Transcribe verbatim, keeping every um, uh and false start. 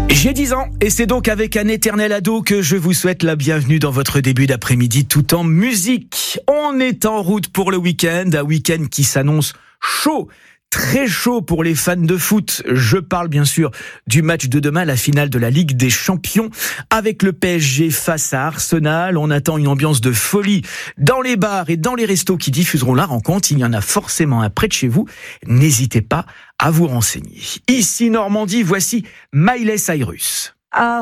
J'ai dix ans et c'est donc avec un éternel ado que je vous souhaite la bienvenue dans votre début d'après-midi tout en musique. On est en route pour le week-end, un week-end qui s'annonce chaud. Très chaud pour les fans de foot. Je parle bien sûr du match de demain, la finale de la Ligue des Champions. Avec le P S G face à Arsenal, on attend une ambiance de folie dans les bars et dans les restos qui diffuseront la rencontre. Il y en a forcément un près de chez vous. N'hésitez pas à vous renseigner. Ici Normandie, voici Miley Cyrus. Ah.